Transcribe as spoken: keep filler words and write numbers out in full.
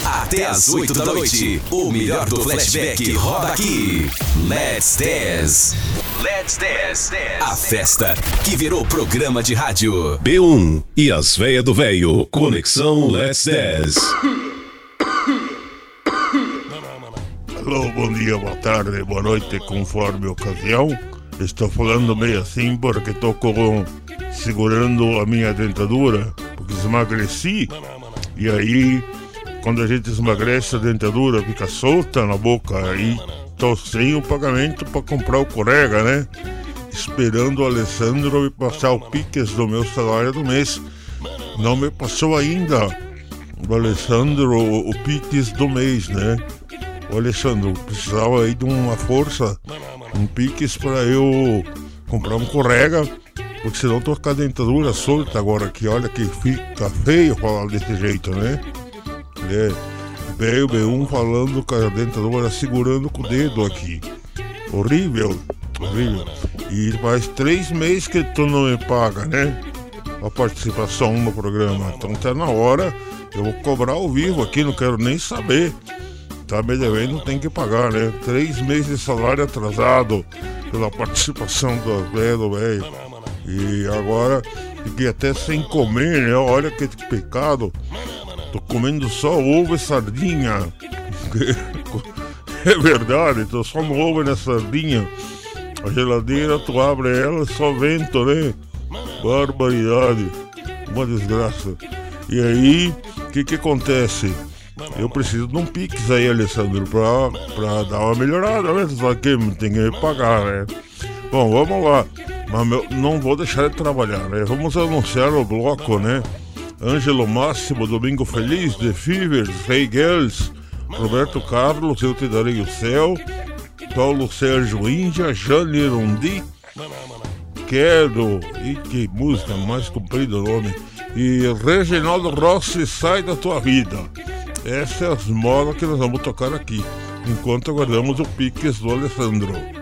Até às oito da noite, o melhor do flashback roda aqui. Let's Dance. Let's Dance. A festa que virou programa de rádio. B um e as véia do véio. Conexão Let's Dance. Alô, bom dia, boa tarde, boa noite, conforme a ocasião. Estou falando meio assim porque estou com, segurando a minha dentadura, porque emagreci. E aí, quando a gente emagrece, a dentadura fica solta na boca. Aí estou sem o pagamento para comprar o corega, né? Esperando o Alessandro me passar o piques do meu salário do mês. Não me passou ainda o Alessandro o, o piques do mês, né? Ô Alessandro, precisava aí de uma força, um piques para eu comprar um correga, porque senão tô com a dentadura solta agora aqui. Olha que fica feio falar desse jeito, né? É, veio B um falando com a dentadura segurando com o dedo aqui. Horrível, horrível. E faz três meses que tu não me paga, né? A participação no programa. Então tá na hora, eu vou cobrar ao vivo aqui, não quero nem saber. Tá me devendo, tem que pagar, né? Três meses de salário atrasado pela participação do velho do velho. E agora fiquei até sem comer, né? Olha que pecado. Tô comendo só ovo e sardinha. É verdade, tô só no ovo e na sardinha. A geladeira, tu abre ela, só vento, né? Barbaridade. Uma desgraça. E aí, o que que acontece? Eu preciso de um pix aí, Alessandro, pra, pra dar uma melhorada, né? Só que tem que me pagar, né? Bom, vamos lá. Mas meu, não vou deixar de trabalhar, né? Vamos anunciar o bloco, né? Ângelo Máximo, Domingo Feliz, The Fevers, Hey Girls, Roberto Carlos, Eu Te Darei o Céu, Paulo Sérgio Índia, Jane Rondi, Quero, e que música mais comprida o nome, e Reginaldo Rossi, Sai da Tua Vida. Essa é as modas que nós vamos tocar aqui, enquanto aguardamos o piques do Alessandro.